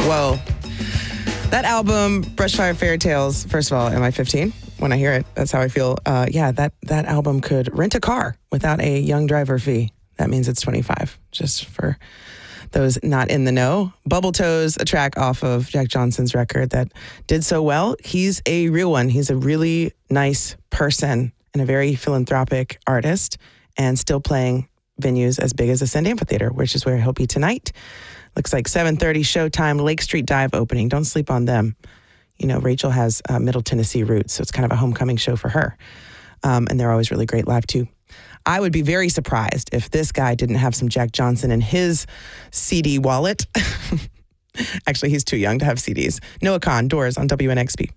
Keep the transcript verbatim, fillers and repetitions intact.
Whoa. That album, Brushfire Fairy Tales, first of all, am I fifteen? When I hear it, that's how I feel. Uh, yeah, that, that album could rent a car without a young driver fee. That means it's twenty-five, just for those not in the know. Bubble Toes, a track off of Jack Johnson's record that did so well. He's a real one. He's a really nice person and a very philanthropic artist, and still playing venues as big as the Send Amphitheater, which is where he'll be tonight. Looks like seven thirty Showtime, Lake Street Dive opening. Don't sleep on them. You know, Rachel has uh, Middle Tennessee roots, so it's kind of a homecoming show for her. Um, and they're always really great live, too. I would be very surprised if this guy didn't have some Jack Johnson in his C D wallet. Actually, he's too young to have C Ds. Noah Kahan, Doors on W N X P.